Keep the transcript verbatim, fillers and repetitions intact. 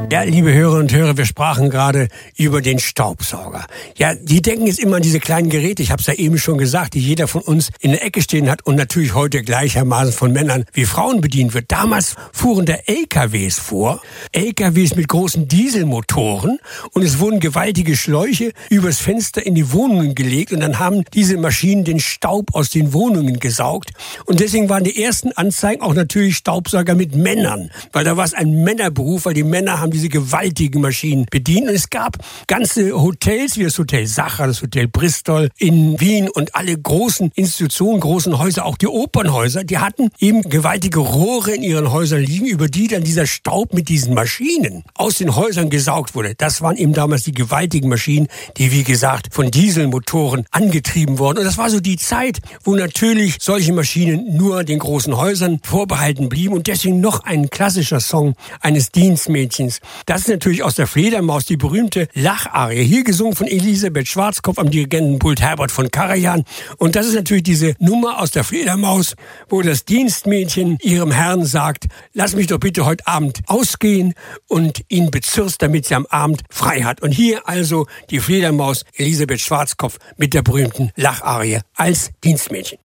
Ja, liebe Hörerinnen und Hörer, wir sprachen gerade über den Staubsauger. Ja, die denken jetzt immer an diese kleinen Geräte, ich habe es ja eben schon gesagt, die jeder von uns in der Ecke stehen hat und natürlich heute gleichermaßen von Männern wie Frauen bedient wird. Damals fuhren da L K Ws vor, L K Ws mit großen Dieselmotoren, und es wurden gewaltige Schläuche übers Fenster in die Wohnungen gelegt und dann haben diese Maschinen den Staub aus den Wohnungen gesaugt. Und deswegen waren die ersten Anzeigen auch natürlich Staubsauger mit Männern, weil da war es ein Männerberuf, weil die Männer haben diese gewaltigen Maschinen bedient. Und es gab ganze Hotels wie das Hotel Sacher, das Hotel Bristol in Wien und alle großen Institutionen, großen Häuser, auch die Opernhäuser, die hatten eben gewaltige Rohre in ihren Häusern liegen, über die dann dieser Staub mit diesen Maschinen aus den Häusern gesaugt wurde. Das waren eben damals die gewaltigen Maschinen, die, wie gesagt, von Dieselmotoren angetrieben wurden. Und das war so die Zeit, wo natürlich solche Maschinen nur den großen Häusern vorbehalten blieben. Und deswegen noch ein klassischer Song eines Dienstmädchens. Das ist natürlich aus der Fledermaus, die berühmte Lacharie, hier gesungen von Elisabeth Schwarzkopf am Dirigentenpult Herbert von Karajan. Und das ist natürlich diese Nummer aus der Fledermaus, wo das Dienstmädchen ihrem Herrn sagt, lass mich doch bitte heute Abend ausgehen, und ihn bezirzt, damit sie am Abend frei hat. Und hier also die Fledermaus Elisabeth Schwarzkopf mit der berühmten Lacharie als Dienstmädchen.